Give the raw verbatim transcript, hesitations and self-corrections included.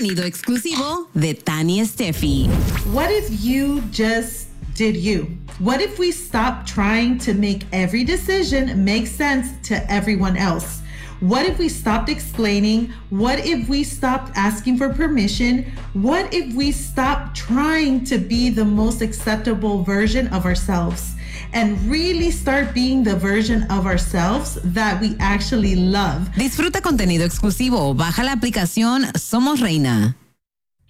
contenido exclusivo de Tani Steffi. What if you just did you? What if we stopped trying to make every decision make sense to everyone else? What if we stopped explaining? What if we stopped asking for permission? What if we stopped trying to be the most acceptable version of ourselves and really start being the version of ourselves that we actually love? Disfruta contenido exclusivo. Baja la aplicación Somos Reina.